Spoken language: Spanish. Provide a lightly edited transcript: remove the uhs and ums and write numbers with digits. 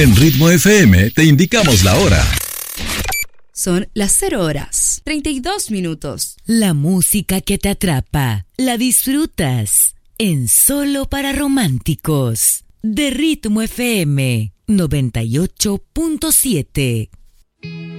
En Ritmo FM te indicamos la hora. Son las 0:32. La música que te atrapa, la disfrutas en Solo para Románticos, de Ritmo FM 98.7.